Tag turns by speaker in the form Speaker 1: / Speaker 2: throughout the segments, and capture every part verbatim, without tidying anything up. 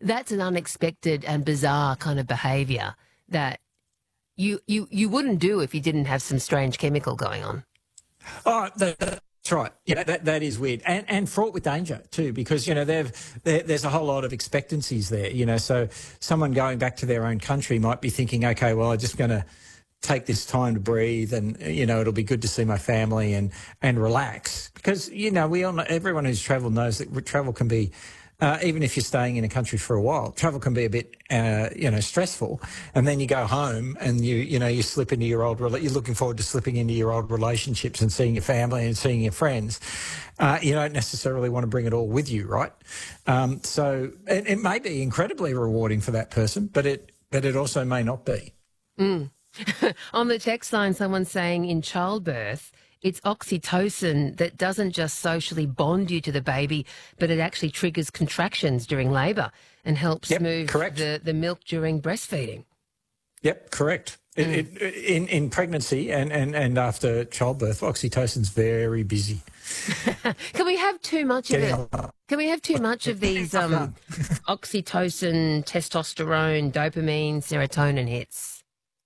Speaker 1: that's an unexpected and bizarre kind of behaviour that you, you, you wouldn't do if you didn't have some strange chemical going on.
Speaker 2: Oh, that, that's right. Yeah, that that is weird, and and fraught with danger too, because you know they've there, there's a whole lot of expectancies there. You know, so someone going back to their own country might be thinking, okay, well, I'm just going to take this time to breathe, and you know, it'll be good to see my family and and relax, because you know we all know, everyone who's travelled knows that travel can be. Uh, even if you're staying in a country for a while, travel can be a bit, uh, you know, stressful. And then you go home and you, you know, you slip into your old, you're looking forward to slipping into your old relationships and seeing your family and seeing your friends. Uh, you don't necessarily want to bring it all with you, right? Um, so it, it may be incredibly rewarding for that person, but it, but it also may not be.
Speaker 1: Mm. On the text line, someone's saying in childbirth, it's oxytocin that doesn't just socially bond you to the baby, but it actually triggers contractions during labour and helps
Speaker 2: Yep,
Speaker 1: move
Speaker 2: correct.
Speaker 1: the, the milk during breastfeeding.
Speaker 2: Yep, correct.
Speaker 1: Mm.
Speaker 2: It, it, in, in pregnancy and, and, and after childbirth, oxytocin's very busy.
Speaker 1: Can we have too much
Speaker 2: Getting
Speaker 1: of it? Can we have too much of these um, oxytocin, testosterone, dopamine, serotonin hits?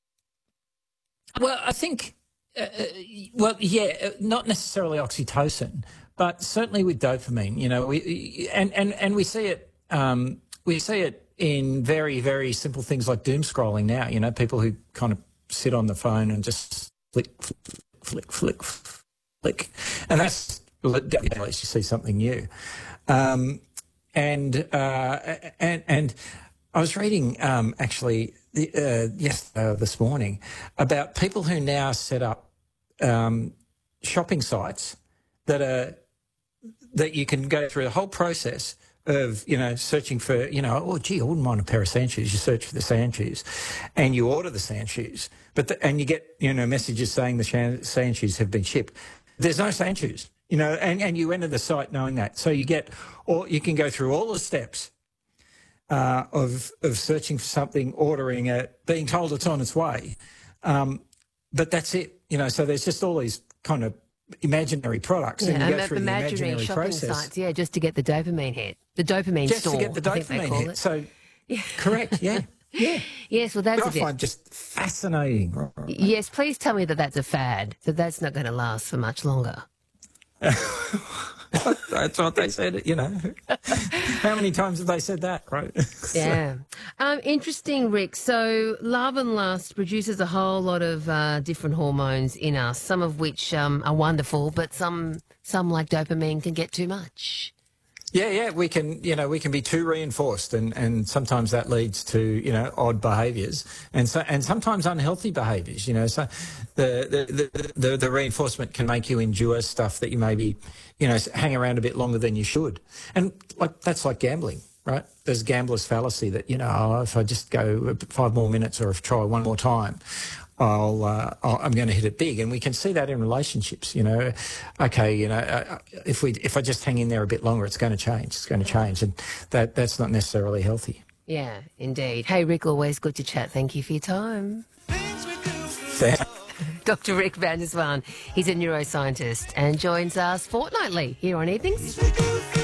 Speaker 2: Well, I think... Uh, well, yeah, not necessarily oxytocin, but certainly with dopamine. You know, we and and and we see it. Um, we see it in very very simple things like doom scrolling now. You know, people who kind of sit on the phone and just flick, flick, flick, flick, and that's at least you see something new. Um, and uh, and and I was reading um, actually uh, yes uh, this morning about people who now set up um, shopping sites that are that you can go through the whole process of, you know, searching for, you know, oh, gee, I wouldn't mind a pair of sand shoes. You search for the sand shoes and you order the sand shoes, but the, and you get, you know, messages saying the sand shoes have been shipped. There's no sand shoes, you know, and, and you enter the site knowing that. So you get, or you can go through all the steps uh, of of searching for something, ordering it, being told it's on its way. Um, but that's it. You know, so there's just all these kind of imaginary products,
Speaker 1: yeah,
Speaker 2: and you
Speaker 1: and
Speaker 2: go through the
Speaker 1: imaginary
Speaker 2: imaginary
Speaker 1: shopping
Speaker 2: process.
Speaker 1: sites, yeah, just to get the dopamine hit, the dopamine
Speaker 2: just
Speaker 1: store.
Speaker 2: to get the
Speaker 1: I think they
Speaker 2: dopamine
Speaker 1: call
Speaker 2: hit.
Speaker 1: it.
Speaker 2: So,
Speaker 1: Yeah.
Speaker 2: correct, yeah, yeah.
Speaker 1: Yes, well, that's
Speaker 2: But
Speaker 1: a
Speaker 2: I
Speaker 1: bit.
Speaker 2: find just fascinating.
Speaker 1: Yes, please tell me that that's a fad, that that's not going to last for much longer.
Speaker 2: That's what they said, you know. How many times have they said that, right?
Speaker 1: Yeah. Um, interesting, Rick. So love and lust produces a whole lot of uh, different hormones in us, some of which um, are wonderful, but some, some like dopamine can get too much.
Speaker 2: Yeah, yeah, we can, you know, we can be too reinforced, and, and sometimes that leads to, you know, odd behaviours, and so and sometimes unhealthy behaviours. You know, so the the, the the reinforcement can make you endure stuff that you maybe, you know, hang around a bit longer than you should, and like that's like gambling, right? There's gambler's fallacy that, you know, oh, if I just go five more minutes or if I try one more time, I'll, uh, I'll, I'm going to hit it big. And we can see that in relationships, you know. Okay, you know, uh, if we if I just hang in there a bit longer, it's going to change. It's going to change, and that that's not necessarily healthy.
Speaker 1: Yeah, indeed. Hey, Rick, always good to chat. Thank you for your time. Doctor Rick van der Zwaan. He's a neuroscientist and joins us fortnightly here on Evenings.